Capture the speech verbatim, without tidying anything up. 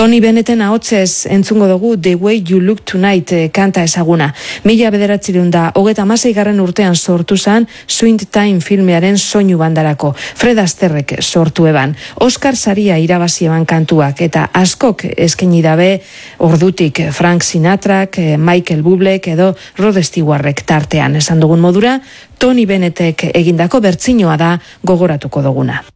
Tony Bennetten ahotsez entzungo dugu The Way You Look Tonight kanta ezaguna. Mila bederatzireun da, hogeta amaseigarren urtean sortu zan Sweet Time filmearen soinu bandarako. Fred Astaireek sortu eban. Oscar saria irabazi eban kantuak eta askok eskaini dabe ordutik Frank Sinatrak, Michael Bublek edo Rod Stewartek tartean. Esan dugun modura, Tony Bennettek egindako bertsinoa da gogoratuko duguna.